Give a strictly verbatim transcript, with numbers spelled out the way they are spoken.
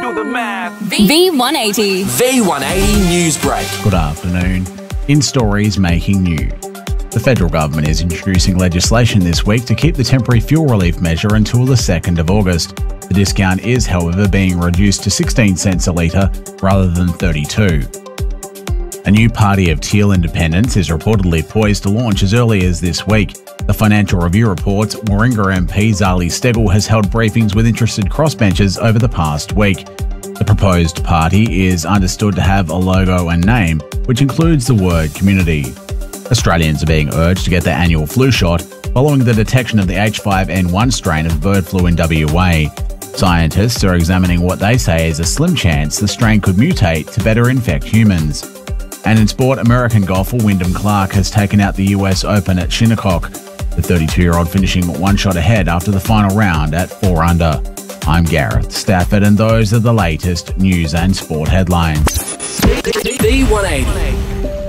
do the math. V one eighty. V one eighty News Break. Good afternoon. In stories making news. The federal government is introducing legislation this week to keep the temporary fuel relief measure until the second of August. The discount is, however, being reduced to sixteen cents a litre rather than thirty-two. A new party of teal independents is reportedly poised to launch as early as this week. The Financial Review reports Warringah M P Zali Steggall has held briefings with interested crossbenchers over the past week. The proposed party is understood to have a logo and name, which includes the word community. Australians are being urged to get their annual flu shot following the detection of the H five N one strain of bird flu in W A. Scientists are examining what they say is a slim chance the strain could mutate to better infect humans. And in sport, American golfer Wyndham Clark has taken out the U S Open at Shinnecock, the thirty-two-year-old finishing one shot ahead after the final round at four under. I'm Gareth Stafford, and those are the latest news and sport headlines. V one eighty.